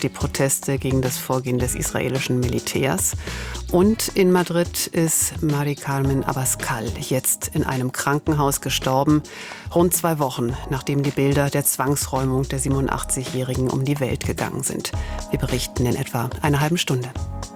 die Proteste gegen das Vorgehen des israelischen Militärs. Und in Madrid ist Mari Carmen Abascal jetzt in einem Krankenhaus gestorben, rund 2 Wochen, nachdem die Bilder der Zwangsräumung der 87-Jährigen um die Welt gegangen sind. Wir berichten in etwa einer halben Stunde.